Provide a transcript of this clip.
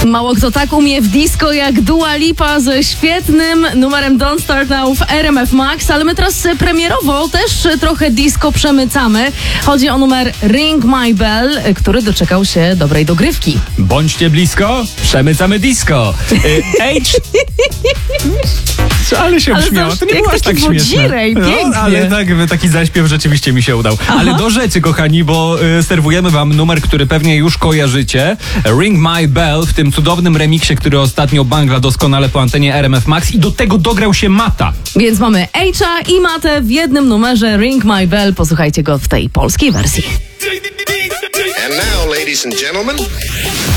Mało kto tak umie w disco jak Dua Lipa ze świetnym numerem Don't Start Now w RMF Max, ale my teraz premierowo też trochę disco przemycamy. Chodzi o numer Ring My Bell, który doczekał się dobrej dogrywki. Bądźcie blisko, przemycamy disco. Ale się brzmiało. To nie było aż tak śmieszne. Ale tak, taki zaśpiew rzeczywiście mi się udał. Ale do rzeczy, kochani, bo serwujemy wam numer, który pewnie już kojarzycie. Ring My Bell w tym cudownym remiksie, który ostatnio bangla doskonale po antenie RMF Max i do tego dograł się Mata. Więc mamy H'a i Matę w jednym numerze Ring My Bell. Posłuchajcie go w tej polskiej wersji. And now, ladies and gentlemen...